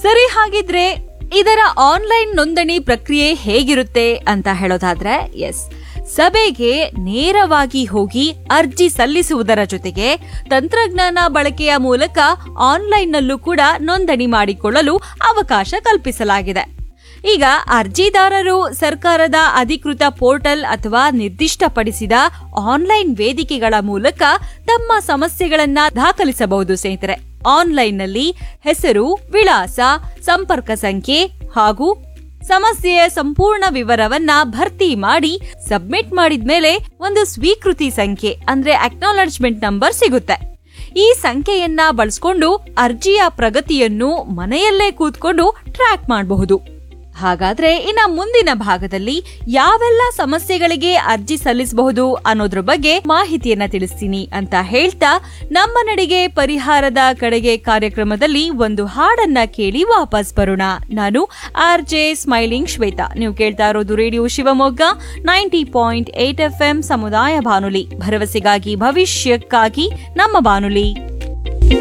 ಸರಿ, ಹಾಗಿದ್ರೆ ಇದರ ಆನ್ಲೈನ್ ನೋಂದಣಿ ಪ್ರಕ್ರಿಯೆ ಹೇಗಿರುತ್ತೆ ಅಂತ ಹೇಳೋದಾದ್ರೆ, ಸಭೆಗೆ ನೇರವಾಗಿ ಹೋಗಿ ಅರ್ಜಿ ಸಲ್ಲಿಸುವುದರ ಜೊತೆಗೆ ತಂತ್ರಜ್ಞಾನ ಬಳಕೆಯ ಮೂಲಕ ಆನ್ಲೈನ್ನಲ್ಲೂ ಕೂಡ ನೋಂದಣಿ ಮಾಡಿಕೊಳ್ಳಲು ಅವಕಾಶ ಕಲ್ಪಿಸಲಾಗಿದೆ. ಈಗ ಅರ್ಜಿದಾರರು ಸರ್ಕಾರದ ಅಧಿಕೃತ ಪೋರ್ಟಲ್ ಅಥವಾ ನಿರ್ದಿಷ್ಟಪಡಿಸಿದ ಆನ್ಲೈನ್ ವೇದಿಕೆಗಳ ಮೂಲಕ ತಮ್ಮ ಸಮಸ್ಯೆಗಳನ್ನ ದಾಖಲಿಸಬಹುದು. ಸ್ನೇಹಿತರೆ, ಆನ್ಲೈನ್ನಲ್ಲಿ ಹೆಸರು, ವಿಳಾಸ, ಸಂಪರ್ಕ ಸಂಖ್ಯೆ ಹಾಗೂ ಸಮಸ್ಯೆಯ ಸಂಪೂರ್ಣ ವಿವರವನ್ನ ಭರ್ತಿ ಮಾಡಿ ಸಬ್ಮಿಟ್ ಮಾಡಿದ್ಮೇಲೆ ಒಂದು ಸ್ವೀಕೃತಿ ಸಂಖ್ಯೆ ಅಂದ್ರೆ ಅಕ್ನಾಲೆಜ್ಮೆಂಟ್ ನಂಬರ್ ಸಿಗುತ್ತೆ. ಈ ಸಂಖ್ಯೆಯನ್ನ ಬಳಸಿಕೊಂಡು ಅರ್ಜಿಯ ಪ್ರಗತಿಯನ್ನು ಮನೆಯಲ್ಲೇ ಕೂತ್ಕೊಂಡು ಟ್ರ್ಯಾಕ್ ಮಾಡಬಹುದು. ಹಾಗಾದ್ರೆ ಇನ್ನ ಮುಂದಿನ ಭಾಗದಲ್ಲಿ ಯಾವೆಲ್ಲ ಸಮಸ್ಯೆಗಳಿಗೆ ಅರ್ಜಿ ಸಲ್ಲಿಸಬಹುದು ಅನ್ನೋದ್ರ ಬಗ್ಗೆ ಮಾಹಿತಿಯನ್ನ ತಿಳಿಸ್ತೀನಿ ಅಂತ ಹೇಳ್ತಾ, ನಮ್ಮ ನಡೆಗೆ ಪರಿಹಾರದ ಕಡೆಗೆ ಕಾರ್ಯಕ್ರಮದಲ್ಲಿ ಒಂದು ಹಾಡನ್ನ ಕೇಳಿ ವಾಪಸ್ ಬರೋಣ. ನಾನು RJ ಸ್ಮೈಲಿಂಗ್ ಶ್ವೇತಾ. ನೀವು ಕೇಳ್ತಾ ಇರೋದು ರೇಡಿಯೋ ಶಿವಮೊಗ್ಗ 90.8 FM ಸಮುದಾಯ ಬಾನುಲಿ, ಭರವಸೆಗಾಗಿ ಭವಿಷ್ಯಕ್ಕಾಗಿ ನಮ್ಮ ಬಾನುಲಿ.